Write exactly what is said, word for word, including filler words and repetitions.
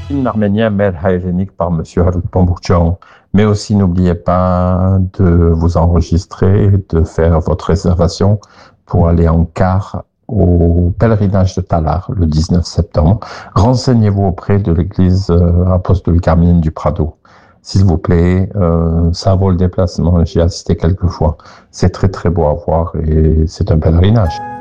Film arménien Mer Hayrenik par Monsieur Harout Pamboukjian. Mais aussi, n'oubliez pas de vous enregistrer, de faire votre réservation pour aller en car au pèlerinage de Talar le dix-neuf septembre. Renseignez-vous auprès de l'église euh, apostolique arménienne du Prado. S'il vous plaît, euh, ça vaut le déplacement. J'y ai assisté quelques fois. C'est très très beau à voir et c'est un pèlerinage.